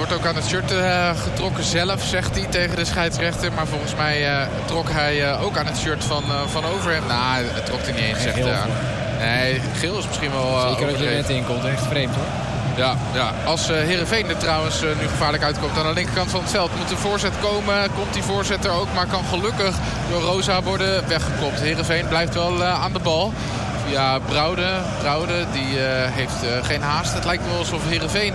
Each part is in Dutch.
wordt ook aan het shirt getrokken zelf, zegt hij tegen de scheidsrechter. Maar volgens mij trok hij ook aan het shirt van Overham. Nou, dat trok hij niet eens, zegt hij. Nee, geel is misschien wel... Zeker dat je net inkomt, echt vreemd hoor. Ja. Als Heerenveen er trouwens nu gevaarlijk uitkomt aan de linkerkant van het veld, moet een voorzet komen. Komt die voorzet er ook, maar kan gelukkig door Rosa worden weggekopt. Heerenveen blijft wel aan de bal. Ja, Brouwde die heeft geen haast. Het lijkt wel alsof Heerenveen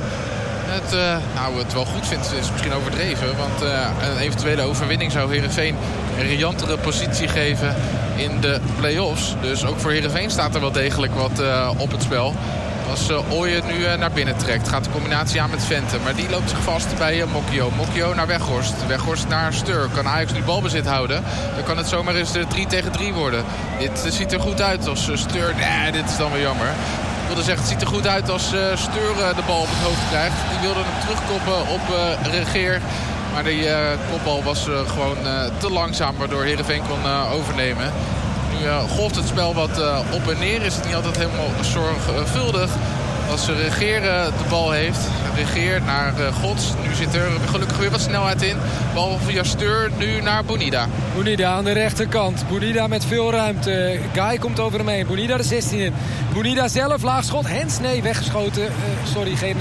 het wel goed vindt. Is misschien overdreven. Want een eventuele overwinning zou Heerenveen een riantere positie geven in de play-offs. Dus ook voor Heerenveen staat er wel degelijk wat op het spel. Als Ooyen nu naar binnen trekt, gaat de combinatie aan met Vente. Maar die loopt zich vast bij Mokio. Mokio naar Weghorst. Weghorst naar Steur. Kan Ajax nu balbezit houden? Dan kan het zomaar eens 3-3 worden. Dit ziet er goed uit als Steur... Nee, dit is dan weer jammer. Ik wilde zeggen, het ziet er goed uit als Steur de bal op het hoofd krijgt. Die wilde hem terugkoppen op Regeer. Maar die kopbal was gewoon te langzaam, waardoor Heerenveen kon overnemen. Nu golft het spel wat op en neer. Is het niet altijd helemaal zorgvuldig. Als Regeer de bal heeft. Regeer naar Gods. Nu zit er gelukkig weer wat snelheid in. Bal via Steur. Nu naar Bonida. Bonida aan de rechterkant. Bonida met veel ruimte. Guy komt over hem heen. Bonida de 16 in. Bonida zelf, laagschot. Hens, nee, weggeschoten. Sorry, geen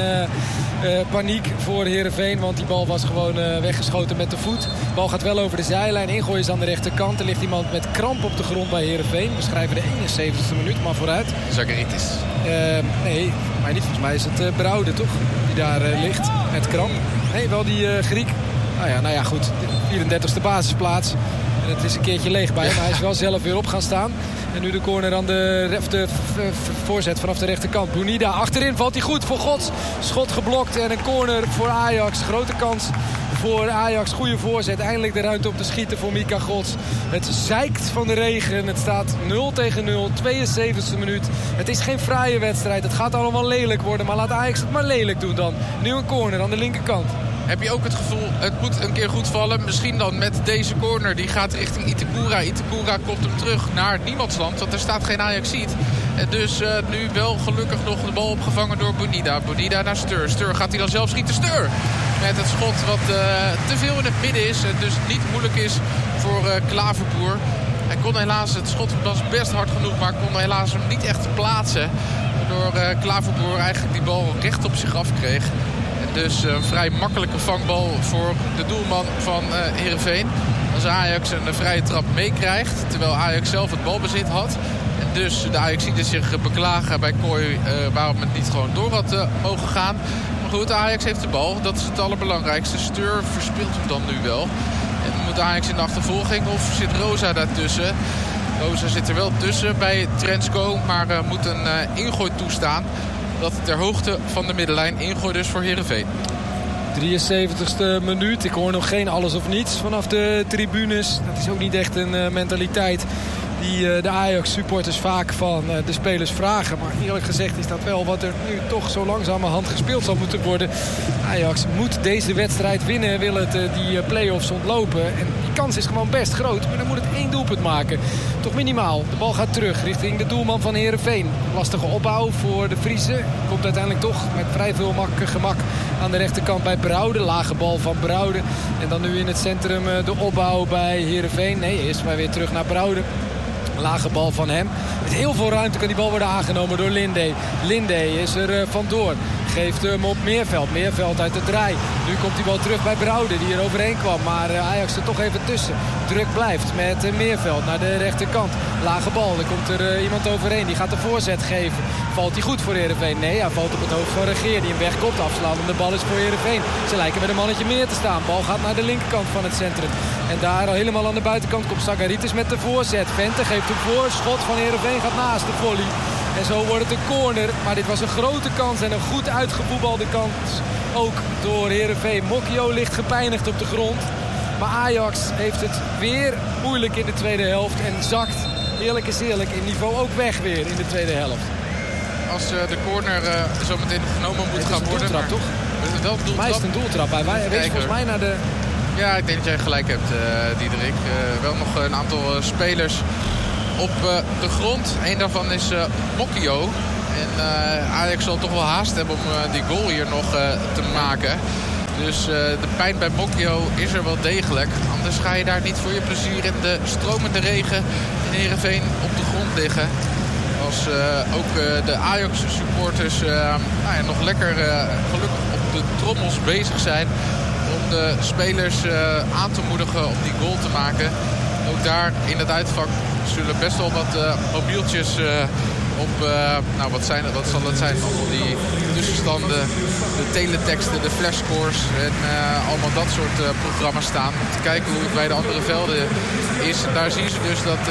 paniek voor Heerenveen. Want die bal was gewoon weggeschoten met de voet. De bal gaat wel over de zijlijn. Ingooi is aan de rechterkant. Er ligt iemand met kramp op de grond bij Heerenveen. We schrijven de 71e minuut, maar vooruit. Zagaritis. Nee, maar niet. Volgens mij is het Brouwde, toch? Die daar ligt met kramp. Nee, wel die Griek. Nou ja, goed. 34e basisplaats. En het is een keertje leeg bij hem. Maar hij is wel zelf weer op gaan staan. En nu de corner aan de voorzet vanaf de rechterkant. Bonida achterin valt hij goed voor Gods. Schot geblokt en een corner voor Ajax. Grote kans voor Ajax. Goede voorzet. Eindelijk de ruimte om te schieten voor Mika Gods. Het zeikt van de regen. Het staat 0-0. 72e minuut. Het is geen fraaie wedstrijd. Het gaat allemaal lelijk worden. Maar laat Ajax het maar lelijk doen dan. Nu een corner aan de linkerkant. Heb je ook het gevoel, het moet een keer goed vallen. Misschien dan met deze corner. Die gaat richting Itakura. Itakura kopt hem terug naar niemandsland. Want er staat geen Ajaxiet. Dus nu wel gelukkig nog de bal opgevangen door Bonida. Bonida naar Steur. Steur gaat hij dan zelf schieten. Steur! Met het schot wat te veel in het midden is. En dus niet moeilijk is voor Klaverboer. Hij kon helaas, het schot was best hard genoeg. Maar kon helaas hem niet echt plaatsen. Waardoor Klaverboer eigenlijk die bal recht op zich afkreeg. Dus een vrij makkelijke vangbal voor de doelman van Heerenveen. Als Ajax een vrije trap meekrijgt. Terwijl Ajax zelf het balbezit had. En dus de Ajaxiden zich beklagen bij Kooi waarom het niet gewoon door had mogen gaan. Maar goed, Ajax heeft de bal. Dat is het allerbelangrijkste. Steur verspeelt hem dan nu wel. En moet Ajax in de achtervolging of zit Rosa daartussen? Rosa zit er wel tussen bij Trensko. Maar moet een ingooi toestaan. Dat ter hoogte van de middenlijn ingooi dus voor Heerenveen. 73e minuut. Ik hoor nog geen alles of niets vanaf de tribunes. Dat is ook niet echt een mentaliteit die de Ajax-supporters vaak van de spelers vragen. Maar eerlijk gezegd is dat wel wat er nu toch zo langzamerhand gespeeld zal moeten worden. Ajax moet deze wedstrijd winnen, wil het die play-offs ontlopen. En die kans is gewoon best groot, maar dan moet het 1 doelpunt maken. Toch minimaal. De bal gaat terug richting de doelman van Heerenveen. Lastige opbouw voor de Friese. Komt uiteindelijk toch met vrij veel gemak aan de rechterkant bij Brouwde. Lage bal van Brouwde. En dan nu in het centrum de opbouw bij Heerenveen. Nee, eerst maar weer terug naar Brouwde. Lage bal van hem. Met heel veel ruimte kan die bal worden aangenomen door Linde. Linde is er vandoor. Geeft hem op Meerveld. Meerveld uit de draai. Nu komt die bal terug bij Brouwde die er overheen kwam. Maar Ajax er toch even tussen. Druk blijft met Meerveld naar de rechterkant. Lage bal. Er komt er iemand overheen. Die gaat de voorzet geven. Valt hij goed voor Heerenveen? Nee, hij valt op het hoofd van Regeer. Die hem wegkomt. Afslaan. En de bal is voor Heerenveen. Ze lijken met een mannetje meer te staan. Bal gaat naar de linkerkant van het centrum. En daar al helemaal aan de buitenkant komt Zagaritis met de voorzet. Vente geeft hem voor. Schot van Heerenveen gaat naast de volley. En zo wordt het een corner. Maar dit was een grote kans en een goed uitgevoetbalde kans. Ook door Heerenveen. Mokio ligt gepijnigd op de grond. Maar Ajax heeft het weer moeilijk in de tweede helft. En zakt, eerlijk is eerlijk, in niveau ook weg weer in de tweede helft. Als de corner zo meteen genomen moet gaan worden. Het is een doeltrap, toch? Is het wel een doeltrap? Mij is het een doeltrap. Hij wees volgens mij naar de... Ja, ik denk dat jij gelijk hebt, Diederik. Wel nog een aantal spelers op de grond. Eén daarvan is Mokio. En Ajax zal toch wel haast hebben om die goal hier nog te maken. Dus de pijn bij Mokyo is er wel degelijk. Anders ga je daar niet voor je plezier in de stromende regen in Heerenveen op de grond liggen. Als ook de Ajax-supporters nog lekker gelukkig op de trommels bezig zijn om de spelers aan te moedigen om die goal te maken. Ook daar in het uitvak zullen best wel wat mobieltjes op, wat zal het zijn? Allemaal die tussenstanden, de teleteksten, de flashscores en allemaal dat soort programma's staan. Om te kijken hoe het bij de andere velden is. En daar zien ze dus dat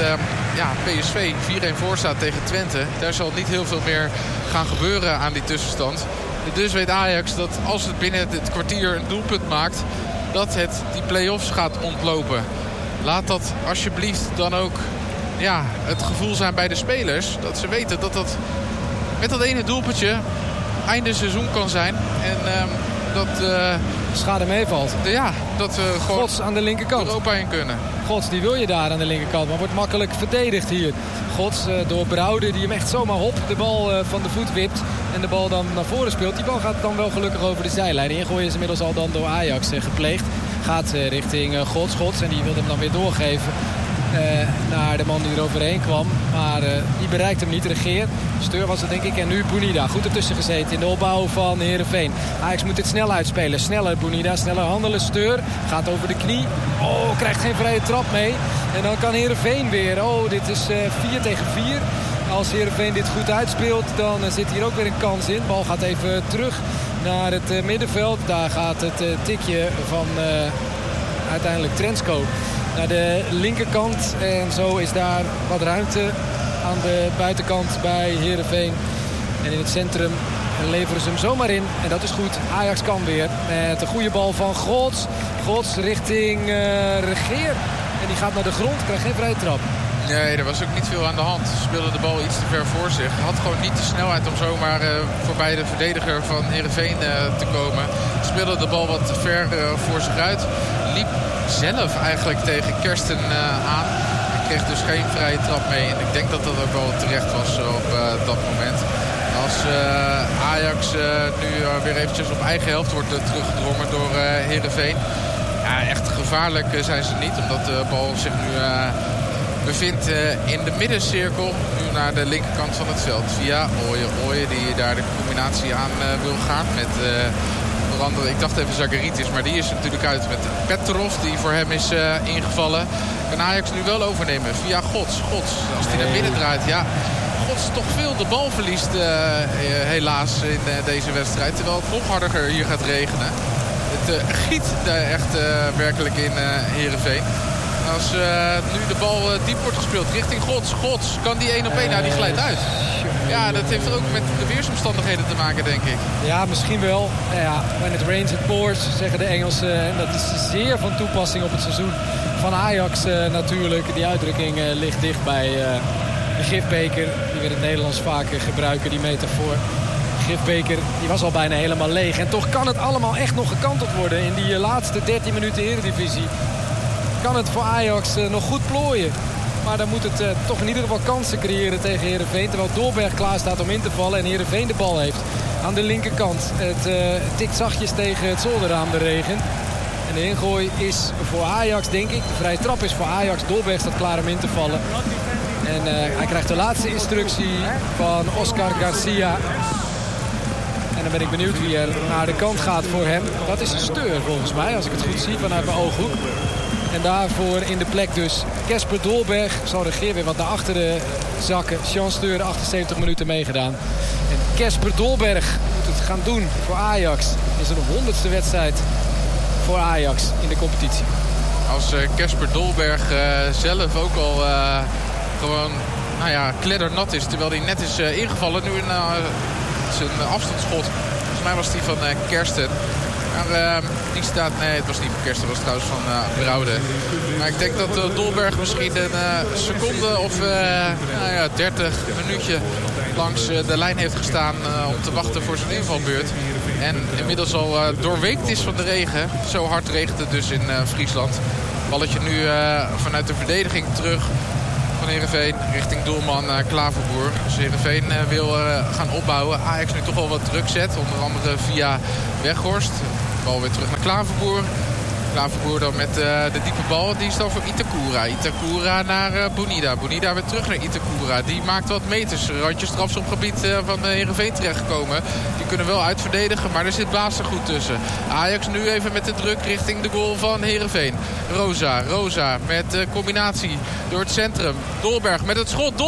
PSV 4-1 voor staat tegen Twente. Daar zal niet heel veel meer gaan gebeuren aan die tussenstand. Dus weet Ajax dat als het binnen het kwartier een doelpunt maakt, dat het die play-offs gaat ontlopen. Laat dat alsjeblieft dan ook het gevoel zijn bij de spelers. Dat ze weten dat dat met dat ene doelpuntje einde seizoen kan zijn. En dat schade meevalt. Dat gewoon Gods aan de linkerkant. Europa in kunnen. Gods, die wil je daar aan de linkerkant. Maar wordt makkelijk verdedigd hier. Gods door Brouwde die hem echt zomaar de bal van de voet wipt. En de bal dan naar voren speelt. Die bal gaat dan wel gelukkig over de zijlijn. Ingooi is inmiddels al dan door Ajax gepleegd. Gaat richting Gods. En die wil hem dan weer doorgeven naar de man die er overheen kwam. Maar die bereikt hem niet. Regeer. Steur was het denk ik. En nu Bounida. Goed ertussen gezeten in de opbouw van Heerenveen. Ajax moet dit snel uitspelen. Sneller Bounida. Sneller handelen. Steur. Gaat over de knie. Krijgt geen vrije trap mee. En dan kan Heerenveen weer. Dit is 4 tegen 4. Als Heerenveen dit goed uitspeelt, dan zit hier ook weer een kans in. De bal gaat even terug naar het middenveld. Daar gaat het tikje van uiteindelijk Trensko naar de linkerkant. En zo is daar wat ruimte aan de buitenkant bij Heerenveen. En in het centrum leveren ze hem zomaar in. En dat is goed. Ajax kan weer. Met een goede bal van Gods. Gods richting Regeer. En die gaat naar de grond. Krijgt geen vrije trap. Nee, er was ook niet veel aan de hand. Ze speelden de bal iets te ver voor zich. Had gewoon niet de snelheid om zomaar voorbij de verdediger van Heerenveen te komen. Speelde de bal wat te ver voor zich uit. Liep zelf eigenlijk tegen Kersten aan. Hij kreeg dus geen vrije trap mee. En ik denk dat dat ook wel terecht was op dat moment. Als Ajax nu weer eventjes op eigen helft wordt teruggedrongen door Heerenveen. Ja, echt gevaarlijk zijn ze niet. Omdat de bal zich nu bevindt in de middencirkel. Nu naar de linkerkant van het veld. Via Ooije die daar de combinatie aan wil gaan. Met veranderen. Ik dacht even Zagaritis. Maar die is natuurlijk uit met Petrov. Die voor hem is ingevallen. Kan Ajax nu wel overnemen. Via Gods. Als hij naar binnen draait. Ja. Gods toch veel de bal verliest helaas in deze wedstrijd. Terwijl het nog harder hier gaat regenen. Het giet echt werkelijk in Heerenveen. Als nu de bal diep wordt gespeeld richting Gods. Kan die 1-op-1? Nou, die glijdt uit. Ja, dat heeft er ook met de weersomstandigheden te maken, denk ik. Ja, misschien wel. When it rains it pours, zeggen de Engelsen. En dat is zeer van toepassing op het seizoen van Ajax natuurlijk. Die uitdrukking ligt dicht bij de gifbeker. Die we in het Nederlands vaak gebruiken, die metafoor. De gifbeker die was al bijna helemaal leeg. En toch kan het allemaal echt nog gekanteld worden in die laatste 13 minuten Eredivisie. Kan het voor Ajax nog goed plooien. Maar dan moet het toch in ieder geval kansen creëren tegen Heerenveen. Terwijl Dolberg klaar staat om in te vallen en Heerenveen de bal heeft. Aan de linkerkant. Het tikt zachtjes tegen het zolderraam de regen. En de ingooi is voor Ajax, denk ik. De vrije trap is voor Ajax. Dolberg staat klaar om in te vallen. En hij krijgt de laatste instructie van Oscar Garcia. En dan ben ik benieuwd wie er naar de kant gaat voor hem. Dat is een Steur volgens mij, als ik het goed zie vanuit mijn ooghoek. En daarvoor in de plek dus Kasper Dolberg. Zal Regeer weer wat naar achteren zakken. Jean Steur 78 minuten meegedaan. En Kasper Dolberg moet het gaan doen voor Ajax. Het is een 100ste wedstrijd voor Ajax in de competitie. Als Kasper Dolberg zelf ook al gewoon kleddernat is. Terwijl hij net is ingevallen. Nu in zijn afstandsschot. Volgens mij was die van Kersten. Maar die staat... Nee, het was niet van Kersten. Het was trouwens van Brouwde. Maar ik denk dat Dolberg misschien een seconde of 30 minuutje langs de lijn heeft gestaan om te wachten voor zijn invalbeurt. En inmiddels al doorweekt is van de regen. Zo hard regent het dus in Friesland. Balletje nu vanuit de verdediging terug van Heerenveen richting doelman Klaverboer. Dus Heerenveen wil gaan opbouwen. Ajax nu toch wel wat druk zet. Onder andere via Weghorst. Bal weer terug naar Klaverboer. Klaverboer dan met de diepe bal. Die is dan voor Itakura. Itakura naar Bonida. Bonida weer terug naar Itakura. Die maakt wat meters. Randje strafschopgebied van Heerenveen terechtgekomen. Die kunnen wel uitverdedigen, maar er zit Blaas er goed tussen. Ajax nu even met de druk richting de goal van Heerenveen. Rosa met combinatie door het centrum. Dolberg met het schot.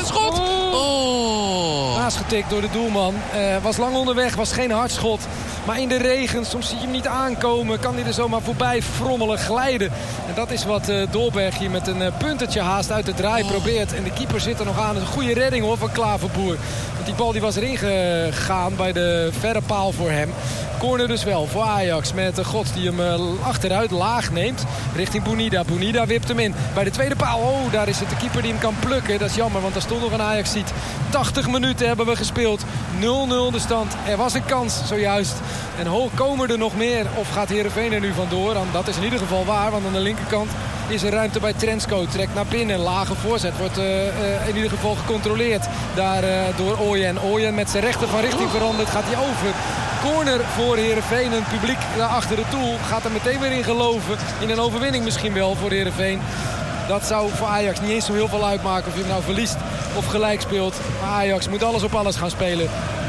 Naastgetikt door de doelman. Was lang onderweg, was geen hardschot. Maar in de regen, soms zie je hem niet aankomen. Kan hij er zomaar voorbij frommelen, glijden. En dat is wat Dolberg hier met een puntertje haast uit de draai probeert. En de keeper zit er nog aan. Een goede redding hoor van Klaverboer. Want die bal die was erin gegaan bij de verre paal voor hem. Corner dus wel voor Ajax met Gods die hem achteruit laag neemt. Richting Bonida. Bonida wipt hem in. Bij de tweede paal. Oh, daar is het de keeper die hem kan plukken. Dat is jammer, want daar stond nog een Ajax-ziet. 80 minuten hebben we gespeeld. 0-0 de stand. Er was een kans zojuist. En komen er nog meer? Of gaat Heerenveen er nu vandoor? Dat is in ieder geval waar, want aan de linkerkant is er ruimte bij Trensko. Trekt naar binnen. Lage voorzet. Wordt in ieder geval gecontroleerd daar door Ooyen. Ooyen met zijn rechter van richting veranderd. Gaat hij over. Corner voor Heerenveen. Een publiek daar achter het doel gaat er meteen weer in geloven. In een overwinning misschien wel voor Heerenveen. Dat zou voor Ajax niet eens zo heel veel uitmaken of je hem nou verliest of gelijk speelt. Maar Ajax moet alles op alles gaan spelen.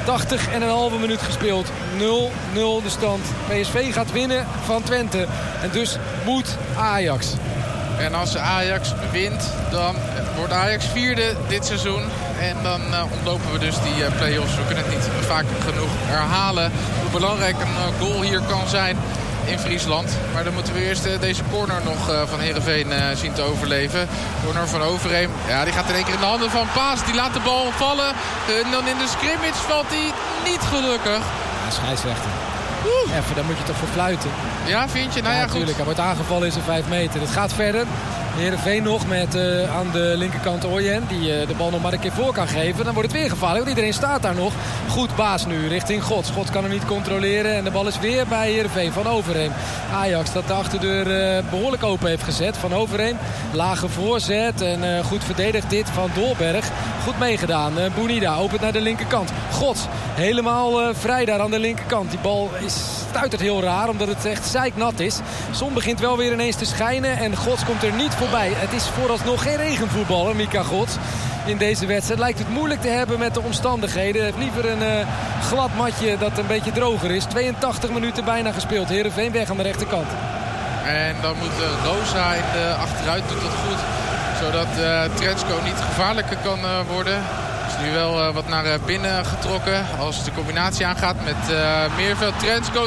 80,5 minuut gespeeld. 0-0 de stand. PSV gaat winnen van Twente. En dus moet Ajax. En als Ajax wint, dan wordt Ajax vierde dit seizoen. En dan ontlopen we dus die play-offs. We kunnen het niet vaak genoeg herhalen hoe belangrijk een goal hier kan zijn in Friesland. Maar dan moeten we eerst deze corner nog van Heerenveen zien te overleven. Corner van Overheem. Ja, die gaat in één keer in de handen van Paas. Die laat de bal vallen. En dan in de scrimmage valt hij niet gelukkig. Ja, scheidsrechter. Even, daar moet je toch voor fluiten. Ja, vind je? Nou ja, goed. Natuurlijk. Hij wordt aangevallen in zijn 5 meter. Het gaat verder. Heerenveen nog met aan de linkerkant Ooyen. Die de bal nog maar een keer voor kan geven. Dan wordt het weer gevaarlijk. Want iedereen staat daar nog. Goed Baas nu richting Gods. Gods kan hem niet controleren. En de bal is weer bij Heerenveen. Van Overheem. Ajax dat de achterdeur behoorlijk open heeft gezet. Van Overheem. Lage voorzet. En goed verdedigd dit van Dolberg. Goed meegedaan. Bonida opent naar de linkerkant. Gods helemaal vrij daar aan de linkerkant. Die bal stuitert heel raar. Omdat het echt zeiknat is. Zon begint wel weer ineens te schijnen. En Gods komt er niet voorbij. Het is vooralsnog geen regenvoetballer, Mika Gods. In deze wedstrijd lijkt het moeilijk te hebben met de omstandigheden. Hij heeft liever een glad matje dat een beetje droger is. 82 minuten bijna gespeeld. Heerenveen weg aan de rechterkant. En dan moet Rosa in de achteruit doet dat goed. Zodat Trensko niet gevaarlijker kan worden. Is nu wel wat naar binnen getrokken. Als de combinatie aangaat met Meerveld. Trensko.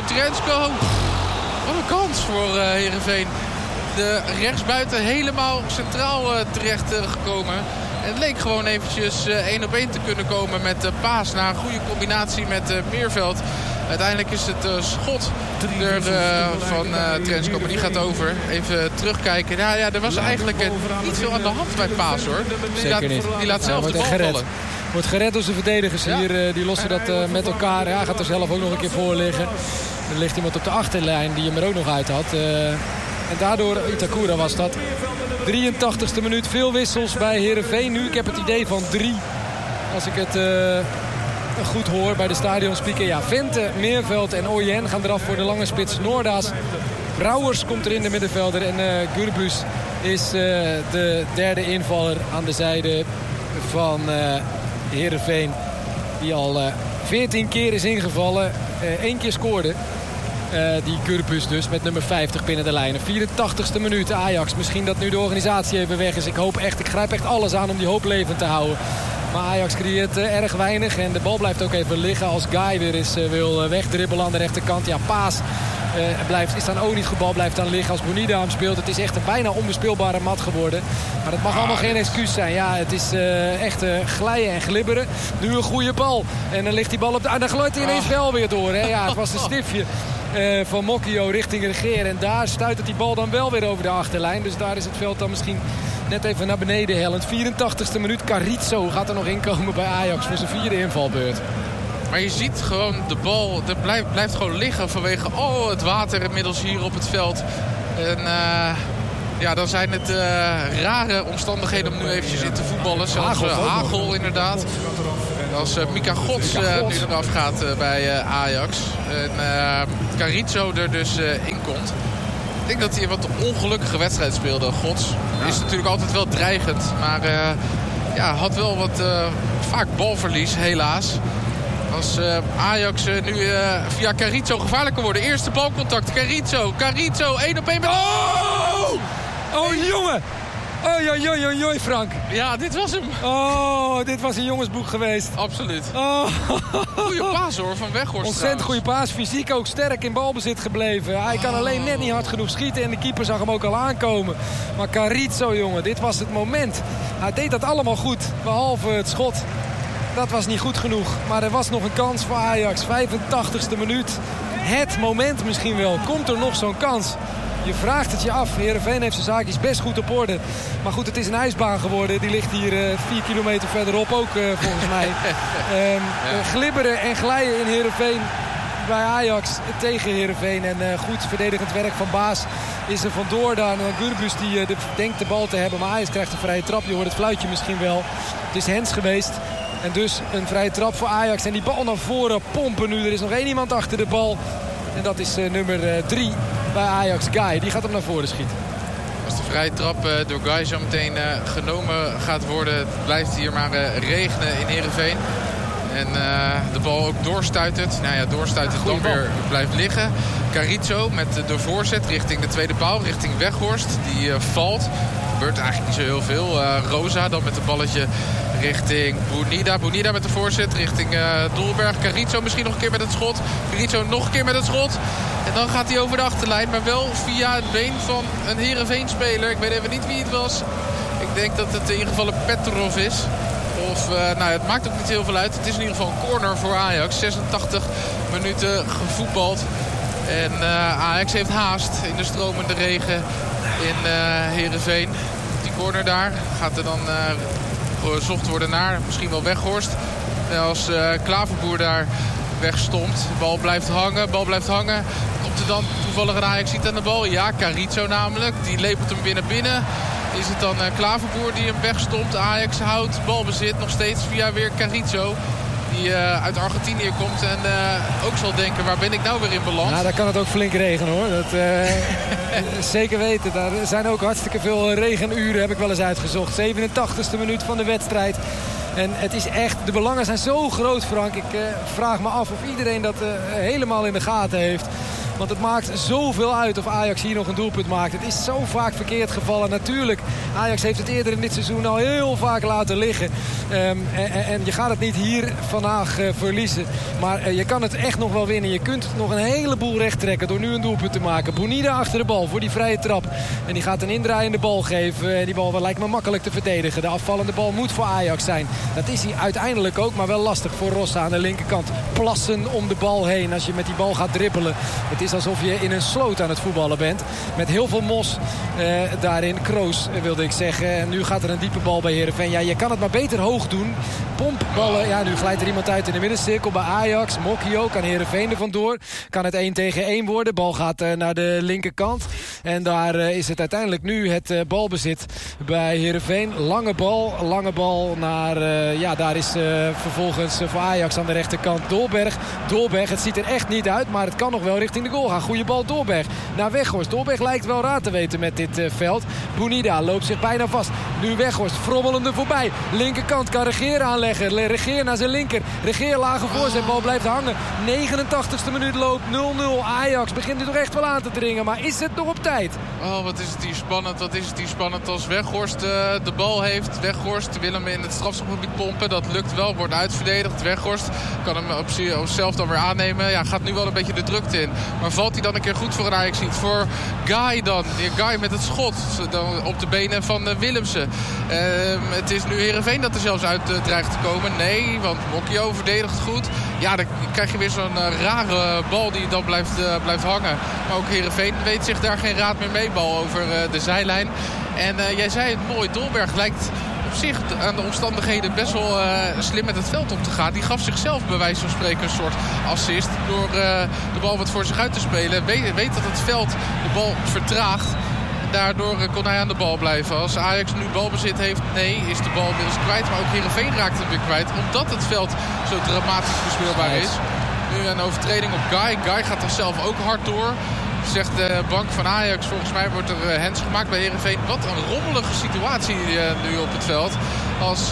Wat een kans voor Heerenveen. De rechtsbuiten helemaal centraal terecht gekomen. En het leek gewoon eventjes 1-op-1 te kunnen komen met Paas. Na een goede combinatie met Meerveld. Uiteindelijk is het schot van Trensko. Maar die gaat over. Even terugkijken. Nou ja, er was eigenlijk niet veel aan de hand bij Paas hoor. Die laat zelf de bal vallen. Wordt gered door zijn verdedigers hier. Die lossen dat met elkaar. Hij gaat er zelf ook nog een keer voor liggen. Er ligt iemand op de achterlijn die hem er ook nog uit had. En daardoor Itakura was dat. 83ste minuut. Veel wissels bij Heerenveen nu. Ik heb het idee van 3. Als ik het goed hoor bij de stadionspeaker. Ja, Vente, Meerveld en Ooyen gaan eraf voor de lange spits. Noordaas. Brouwers komt erin de middenvelder. En Gurbus is de derde invaller aan de zijde van Heerenveen. Die al 14 keer is ingevallen. 1 keer scoorde. Die Gurbus dus met nummer 50 binnen de lijnen. 84ste minuut Ajax. Misschien dat nu de organisatie even weg is. Ik grijp echt alles aan om die hoop levend te houden. Maar Ajax creëert erg weinig. En de bal blijft ook even liggen als Guy weer eens wil wegdribbelen aan de rechterkant. Ja, Paas is dan ook niet goed. Bal blijft dan liggen als Bonida hem speelt. Het is echt een bijna onbespeelbare mat geworden. Maar dat mag allemaal geen excuus zijn. Ja, het is echt glijden en glibberen. Nu een goede bal. En dan ligt die bal op de... En dan glooit hij ineens wel weer door. Hè? Ja, het was een stiftje van Mokio richting Regeer. En daar stuitert die bal dan wel weer over de achterlijn. Dus daar is het veld dan misschien net even naar beneden hellend. 84ste minuut. Carizzo gaat er nog inkomen bij Ajax voor zijn 4e invalbeurt. Maar je ziet gewoon de bal, blijft gewoon liggen vanwege het water inmiddels hier op het veld. En ja, dan zijn het rare omstandigheden om nu eventjes in te voetballen. Zelfs hagel inderdaad. Als Mika Gods nu eraf gaat bij Ajax. En Carrizo er dus in komt. Ik denk dat hij een wat ongelukkige wedstrijd speelde. Gods is natuurlijk altijd wel dreigend. Maar had wel wat vaak balverlies, helaas. Als Ajax nu via Carrizo gevaarlijker worden. Eerste balcontact. Carrizo 1 op 1 met... Oh, jongen! Oei, Frank. Ja, dit was hem. Oh, dit was een jongensboek geweest. Absoluut. Oh. Goeie paas hoor, van Weghorst. Ontzettend goede paas. Fysiek ook sterk in balbezit gebleven. Hij kan alleen net niet hard genoeg schieten. En de keeper zag hem ook al aankomen. Maar Carrizo, jongen, dit was het moment. Hij deed dat allemaal goed. Behalve het schot. Dat was niet goed genoeg. Maar er was nog een kans voor Ajax. 85ste minuut. Het moment misschien wel. Komt er nog zo'n kans? Je vraagt het je af. Heerenveen heeft zijn zaakjes best goed op orde. Maar goed, het is een ijsbaan geworden. Die ligt hier 4 kilometer verderop ook volgens mij. Glibberen en glijden in Heerenveen bij Ajax tegen Heerenveen. En goed verdedigend werk van Baas is er vandoor daar. En Gurbus die denkt de bal te hebben. Maar Ajax krijgt een vrije trap. Je hoort het fluitje misschien wel. Het is Hens geweest. En dus een vrije trap voor Ajax. En die bal naar voren pompen nu. Er is nog één iemand achter de bal. En dat is nummer 3 bij Ajax, Guy. Die gaat hem naar voren schieten. Als de vrije trap door Guy zo meteen genomen gaat worden... Het blijft hier maar regenen in Heerenveen. En de bal ook doorstuitert. Nou ja, doorstuitert dan weer blijft liggen. Carrizo met de voorzet richting de tweede paal. Richting Weghorst. Die valt. Er gebeurt eigenlijk niet zo heel veel. Rosa dan met het balletje richting Bounida. Bounida met de voorzet richting Dolberg. Carrizo misschien nog een keer met het schot. Carrizo nog een keer met het schot. En dan gaat hij over de achterlijn. Maar wel via het been van een Heerenveen-speler. Ik weet even niet wie het was. Ik denk dat het in ieder geval een Petrov is. Of, het maakt ook niet heel veel uit. Het is in ieder geval een corner voor Ajax. 86 minuten gevoetbald. En Ajax heeft haast in de stromende regen in Heerenveen. Die corner daar gaat er dan gezocht worden naar misschien wel Weghorst. Als Klaverboer daar wegstomt. De bal blijft hangen. Komt er dan toevallig een Ajax-ziet aan de bal? Ja, Carrizo namelijk. Die lepelt hem binnen. Is het dan Klaverboer die hem wegstomt? Ajax houdt balbezit nog steeds via weer Carrizo. Die uit Argentinië komt en ook zal denken, waar ben ik nou weer in beland? Nou, daar kan het ook flink regenen hoor. Dat, zeker weten. Daar zijn ook hartstikke veel regenuren, heb ik wel eens uitgezocht. 87e minuut van de wedstrijd. En het is echt, de belangen zijn zo groot, Frank. Ik vraag me af of iedereen dat helemaal in de gaten heeft. Want het maakt zoveel uit of Ajax hier nog een doelpunt maakt. Het is zo vaak verkeerd gevallen. Natuurlijk, Ajax heeft het eerder in dit seizoen al heel vaak laten liggen. En je gaat het niet hier vandaag verliezen. Maar je kan het echt nog wel winnen. Je kunt nog een heleboel recht trekken door nu een doelpunt te maken. Bounida achter de bal voor die vrije trap. En die gaat een indraaiende bal geven. En die bal lijkt me makkelijk te verdedigen. De afvallende bal moet voor Ajax zijn. Dat is hij uiteindelijk ook, maar wel lastig voor Rossa aan de linkerkant. Plassen om de bal heen als je met die bal gaat dribbelen. Het is alsof je in een sloot aan het voetballen bent. Met heel veel mos daarin. Kroos wilde ik zeggen. En nu gaat er een diepe bal bij Heerenveen. Ja, je kan het maar beter hoog doen. Pompballen. Ja, nu glijdt er iemand uit in de middencirkel bij Ajax. Mokio kan Heerenveen er vandoor. Kan het 1 tegen 1 worden. Bal gaat naar de linkerkant. En daar is het uiteindelijk nu het balbezit bij Heerenveen. Lange bal naar... daar is vervolgens voor Ajax aan de rechterkant Dolberg. Het ziet er echt niet uit, maar het kan nog wel richting de goal gaan. Goede bal Dolberg naar Weghorst. Dolberg lijkt wel raad te weten met dit veld. Bounida loopt zich bijna vast. Nu Weghorst frommelen er voorbij. Linkerkant kan Regeer aanleggen. Regeer naar zijn linker. Regeer lage voorzet. Bal blijft hangen. 89ste minuut loopt 0-0. Ajax begint er toch echt wel aan te dringen. Maar is het nog op tijd? Oh, wat is het hier spannend. Als Weghorst de bal heeft. Weghorst wil hem in het strafschopgebied pompen. Dat lukt wel. Wordt uitverdedigd. Weghorst kan hem op zichzelf dan weer aannemen. Ja, gaat nu wel een beetje de drukte in. Maar valt hij dan een keer goed voor een Ajax-ziet? Voor Guy dan. Guy met het schot dan op de benen van Willemsen. Het is nu Heerenveen dat er zelfs uit dreigt te komen. Nee, want Mokio verdedigt goed. Ja, dan krijg je weer zo'n rare bal die dan blijft hangen. Maar ook Heerenveen weet zich daar geen raad meer mee. Bal over de zijlijn. En jij zei het mooi, Dolberg lijkt op zich aan de omstandigheden best wel slim met het veld om te gaan. Die gaf zichzelf bij wijze van spreken een soort assist door de bal wat voor zich uit te spelen. Weet dat het veld de bal vertraagt. Daardoor kon hij aan de bal blijven. Als Ajax nu balbezit heeft, is de bal inmiddels kwijt. Maar ook Heerenveen raakt hem weer kwijt. Omdat het veld zo dramatisch verspeelbaar is. Nu een overtreding op Guy. Guy gaat er zelf ook hard door. Zegt de bank van Ajax. Volgens mij wordt er hands gemaakt bij Heerenveen. Wat een rommelige situatie nu op het veld. Als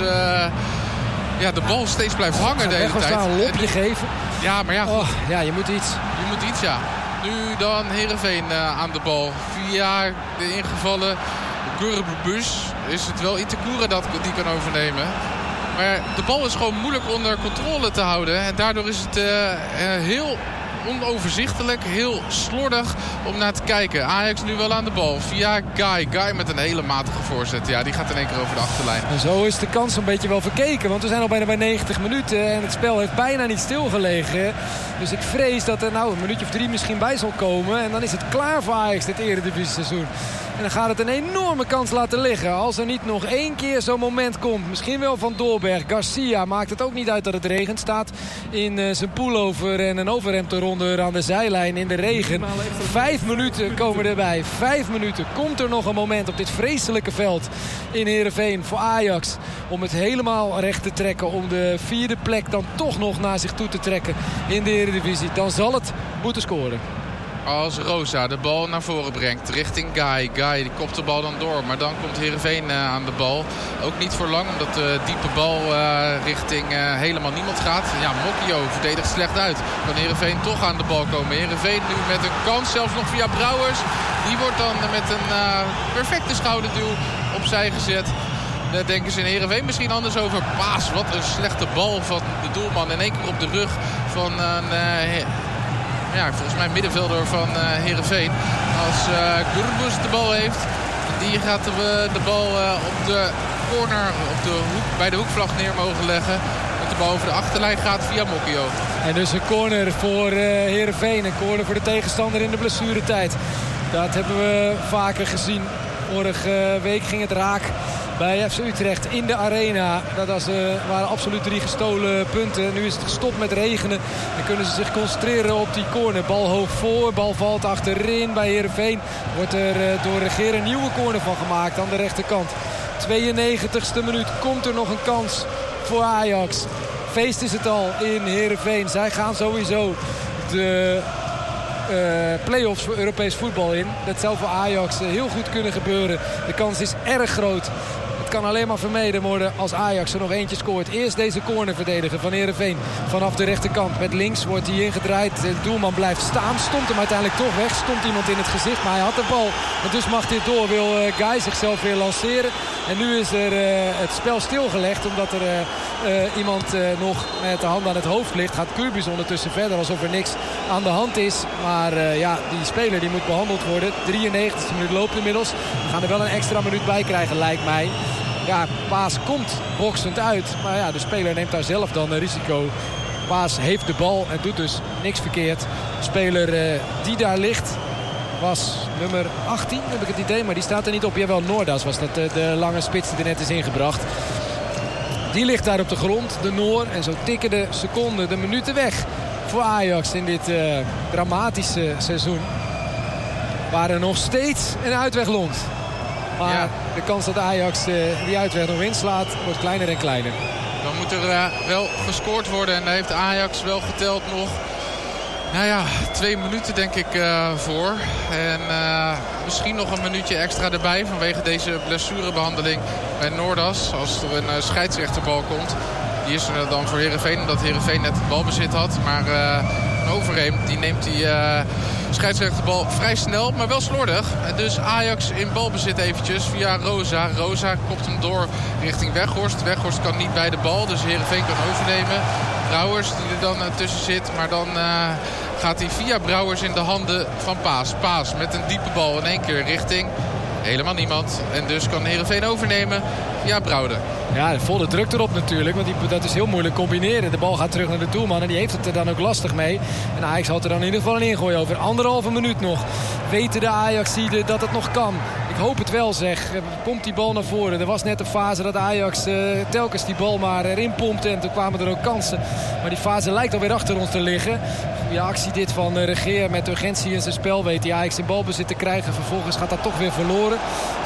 de bal steeds blijft hangen de hele tijd. Een lopje geven. Ja, maar ja, goed. Je moet iets. Je moet iets, ja. Nu dan Heerenveen aan de bal. Via de ingevallen Gurbush is het wel Itakura die kan overnemen. Maar de bal is gewoon moeilijk onder controle te houden. En daardoor is het heel onoverzichtelijk, heel slordig om naar te kijken. Ajax nu wel aan de bal via Guy. Guy met een hele matige voorzet. Ja, die gaat in één keer over de achterlijn. En zo is de kans een beetje wel verkeken. Want we zijn al bijna bij 90 minuten. En het spel heeft bijna niet stilgelegen. Dus ik vrees dat er een minuutje of 3 misschien bij zal komen. En dan is het klaar voor Ajax dit Eredivisie-seizoen. En dan gaat het een enorme kans laten liggen. Als er niet nog 1 keer zo'n moment komt. Misschien wel van Dolberg. Garcia maakt het ook niet uit dat het regent. Staat in zijn pullover en een overhemd eronder aan de zijlijn in de regen. 5 minuten komen erbij. 5 minuten. Komt er nog een moment op dit vreselijke veld in Heerenveen voor Ajax. Om het helemaal recht te trekken. Om de 4e plek dan toch nog naar zich toe te trekken in de Eredivisie. Dan zal het moeten scoren. Als Rosa de bal naar voren brengt richting Guy. Guy die kopt de bal dan door. Maar dan komt Heerenveen aan de bal. Ook niet voor lang omdat de diepe bal richting helemaal niemand gaat. Ja, Mokio verdedigt slecht uit. Kan Heerenveen toch aan de bal komen. Heerenveen nu met een kans. Zelfs nog via Brouwers. Die wordt dan met een perfecte schouderduw opzij gezet. Daar denken ze in Heerenveen misschien anders over. Paas, wat een slechte bal van de doelman. In één keer op de rug van een... volgens mij middenvelder van Heerenveen. Als Gurbus de bal heeft. Die gaat de bal op de corner, bij de hoekvlag neer mogen leggen. Dat de bal over de achterlijn gaat via Mokio. En dus een corner voor Heerenveen. Een corner voor de tegenstander in de blessuretijd. Dat hebben we vaker gezien. Vorige week ging het raak bij FC Utrecht in de arena. Dat waren absoluut 3 gestolen punten. Nu is het gestopt met regenen. Dan kunnen ze zich concentreren op die corner. Bal hoog voor, bal valt achterin bij Heerenveen. Wordt er door Regeer een nieuwe corner van gemaakt aan de rechterkant. 92e minuut komt er nog een kans voor Ajax. Feest is het al in Heerenveen. Zij gaan sowieso de play-offs voor Europees voetbal in. Dat zou voor Ajax heel goed kunnen gebeuren. De kans is erg groot. Het kan alleen maar vermeden worden als Ajax er nog eentje scoort. Eerst deze corner verdedigen van Heerenveen vanaf de rechterkant. Met links wordt hij ingedraaid. De doelman blijft staan. Stond hem uiteindelijk toch weg. Stond iemand in het gezicht, maar hij had de bal. En dus mag dit door. Wil Guy zichzelf weer lanceren. En nu is er het spel stilgelegd. Omdat er iemand nog met de hand aan het hoofd ligt. Gaat Kurbis ondertussen verder alsof er niks aan de hand is. Maar die speler die moet behandeld worden. 93e minuut loopt inmiddels. We gaan er wel een extra minuut bij krijgen, lijkt mij. Ja, Paas komt boksend uit. Maar ja, de speler neemt daar zelf dan een risico. Paas heeft de bal en doet dus niks verkeerd. De speler die daar ligt was nummer 18, heb ik het idee. Maar die staat er niet op. Jawel, Noordas was dat de lange spits die er net is ingebracht. Die ligt daar op de grond, de Noor. En zo tikken de seconden, de minuten weg voor Ajax in dit dramatische seizoen. Waar er nog steeds een uitweg loont. Maar de kans dat Ajax die uitweg nog inslaat wordt kleiner en kleiner. Dan moet er wel gescoord worden. En daar heeft Ajax wel geteld nog 2 minuten denk ik voor. En misschien nog een minuutje extra erbij vanwege deze blessurebehandeling bij Noordas. Als er een scheidsrechterbal komt. Die is er dan voor Heerenveen omdat Heerenveen net het balbezit had. Maar Overheem die neemt die scheidsrechterbal vrij snel, maar wel slordig. En dus Ajax in balbezit eventjes via Rosa. Rosa kopt hem door richting Weghorst. Weghorst kan niet bij de bal, dus Heerenveen kan overnemen. Brouwers die er dan tussen zit, maar dan gaat hij via Brouwers in de handen van Paas. Paas met een diepe bal in één keer richting helemaal niemand. En dus kan Heerenveen overnemen via Brouwer. Ja, volle druk erop natuurlijk. Want dat is heel moeilijk combineren. De bal gaat terug naar de doelman. En die heeft het er dan ook lastig mee. En Ajax had er dan in ieder geval een ingooi over. 1,5 minuut nog. Weten de Ajaxiden dat het nog kan? Ik hoop het wel, zeg. Komt die bal naar voren. Er was net een fase dat Ajax telkens die bal maar erin pompte. En toen kwamen er ook kansen. Maar die fase lijkt alweer achter ons te liggen. Goeie actie dit van Regeer met urgentie in zijn spel. Weet hij Ajax in balbezit te krijgen. Vervolgens gaat dat toch weer verloren.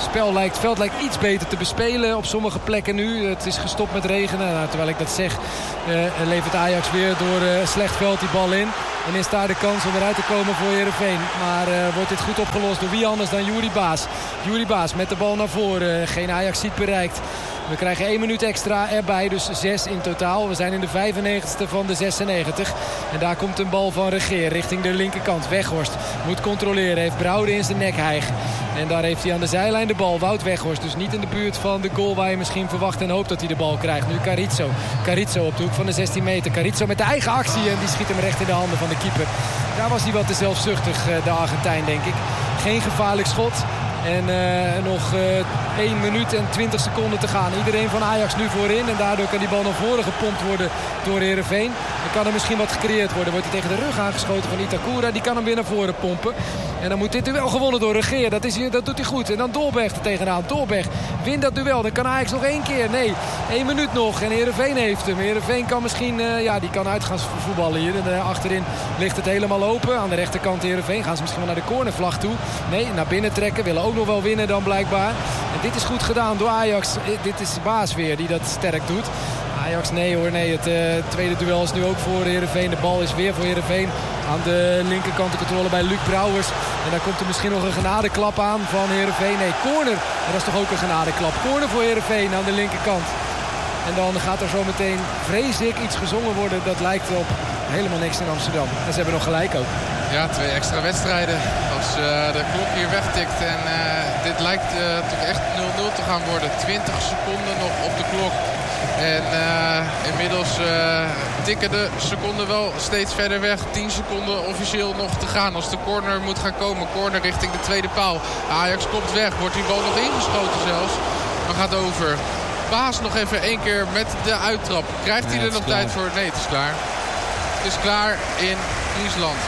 Het veld lijkt iets beter te bespelen op sommige plekken nu. Het is gestopt met regenen. Nou, terwijl ik dat zeg levert Ajax weer door slecht veld die bal in. En is daar de kans om eruit te komen voor Heerenveen. Maar wordt dit goed opgelost door wie anders dan Juri Baas. Juri Baas met de bal naar voren. Geen Ajax-ziet bereikt. We krijgen 1 minuut extra erbij, dus 6 in totaal. We zijn in de 95ste van de 96. En daar komt een bal van Regeer richting de linkerkant. Weghorst moet controleren, heeft Brouwer in zijn nek hijg. En daar heeft hij aan de zijlijn de bal. Wout Weghorst, dus niet in de buurt van de goal waar je misschien verwacht en hoopt dat hij de bal krijgt. Nu Caritzo. Caritzo op de hoek van de 16 meter. Caritzo met de eigen actie en die schiet hem recht in de handen van de keeper. Daar was hij wat te zelfzuchtig, de Argentijn, denk ik. Geen gevaarlijk schot. En nog 1 minuut en 20 seconden te gaan. Iedereen van Ajax nu voorin. En daardoor kan die bal naar voren gepompt worden door Heerenveen. Dan kan er misschien wat gecreëerd worden. Wordt hij tegen de rug aangeschoten van Itakura. Die kan hem weer naar voren pompen. En dan moet dit duel gewonnen door Regeer. Dat doet hij goed. En dan Dolberg er tegenaan. Dolberg wint dat duel. Dan kan Ajax nog 1 keer. Nee, 1 minuut nog. En Heerenveen heeft hem. Heerenveen kan misschien die kan uitgaansvoetballen hier. En achterin ligt het helemaal open. Aan de rechterkant Heerenveen. Gaan ze misschien wel naar de cornervlag toe. Nee, naar binnen trekken. Willen ook nog wel winnen dan blijkbaar. En dit is goed gedaan door Ajax. Dit is Baas weer die dat sterk doet. Ajax, nee hoor, nee. Het tweede duel is nu ook voor Heerenveen. De bal is weer voor Heerenveen. Aan de linkerkant de controle bij Luc Brouwers. En dan komt er misschien nog een genadeklap aan van Heerenveen. Nee, corner. En dat is toch ook een genadeklap. Corner voor Heerenveen aan de linkerkant. En dan gaat er zo meteen, vrees ik, iets gezongen worden. Dat lijkt op helemaal niks in Amsterdam. En ze hebben nog gelijk ook. Ja, 2 extra wedstrijden. Als de klok hier wegtikt. En dit lijkt toch echt 0-0 te gaan worden. 20 seconden nog op de klok. En inmiddels tikken de seconden wel steeds verder weg. 10 seconden officieel nog te gaan. Als de corner moet gaan komen. Corner richting de tweede paal. Ajax komt weg. Wordt die bal nog ingeschoten zelfs. Maar gaat over. Baas nog even 1 keer met de uittrap. Krijgt hij er nog tijd voor? Nee, het is klaar. Het is klaar in Friesland.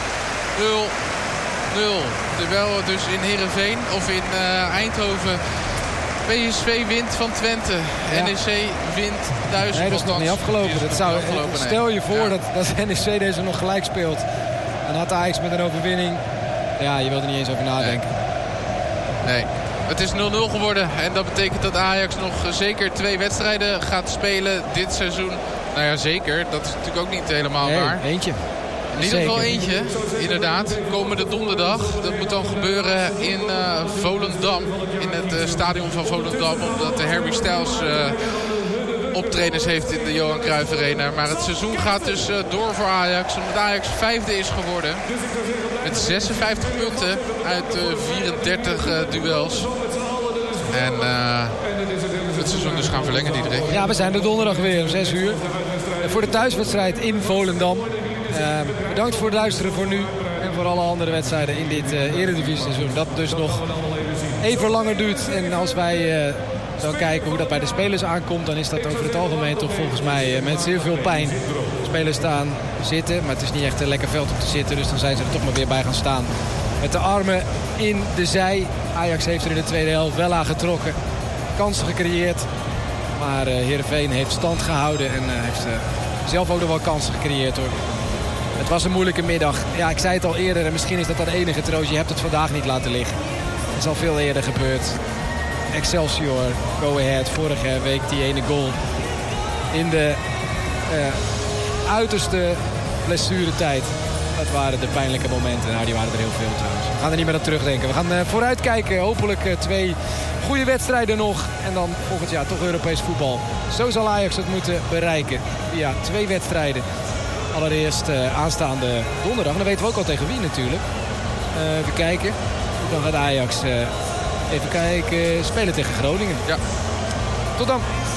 0-0. Terwijl dus in Heerenveen of in Eindhoven PSV wint van Twente. Ja. NEC wint thuis. Nee, dat is nog niet afgelopen. Stel je voor dat NEC deze nog gelijk speelt. Dan had Ajax met een overwinning. Ja, je wilt er niet eens over nadenken. Nee. Het is 0-0 geworden. En dat betekent dat Ajax nog zeker 2 wedstrijden gaat spelen dit seizoen. Nou ja, zeker. Dat is natuurlijk ook niet helemaal waar. Eentje. In ieder geval eentje, inderdaad. Komende donderdag. Dat moet dan gebeuren in Volendam. In het stadion van Volendam. Omdat de Harry Styles optredens heeft in de Johan Cruijff Arena. Maar het seizoen gaat dus door voor Ajax. Omdat Ajax 5e is geworden. Met 56 punten uit 34 duels. En het seizoen dus gaan verlengen, Diederik. Ja, we zijn er donderdag weer om 6 uur. Voor de thuiswedstrijd in Volendam. Bedankt voor het luisteren voor nu. En voor alle andere wedstrijden in dit Eredivisie-seizoen. Dat dus nog even langer duurt. En als wij dan kijken hoe dat bij de spelers aankomt, dan is dat over het algemeen toch volgens mij met zeer veel pijn. De spelers staan zitten, maar het is niet echt een lekker veld om te zitten. Dus dan zijn ze er toch maar weer bij gaan staan. Met de armen in de zij. Ajax heeft er in de tweede helft wel aan getrokken. Kansen gecreëerd. Maar Heerenveen heeft stand gehouden en heeft zelf ook nog wel kansen gecreëerd hoor. Het was een moeilijke middag. Ja, ik zei het al eerder en misschien is dat het enige troost. Je hebt het vandaag niet laten liggen. Het is al veel eerder gebeurd. Excelsior, Go Ahead, vorige week die ene goal. In de uiterste blessuretijd. Dat waren de pijnlijke momenten. Nou, die waren er heel veel trouwens. We gaan er niet meer aan terugdenken. We gaan vooruitkijken. Hopelijk 2 goede wedstrijden nog. En dan volgend jaar toch Europees voetbal. Zo zal Ajax het moeten bereiken. Via 2 wedstrijden. Allereerst aanstaande donderdag. Dan weten we ook al tegen wie natuurlijk. Even kijken. Dan gaat Ajax even kijken. Spelen tegen Groningen. Ja. Tot dan.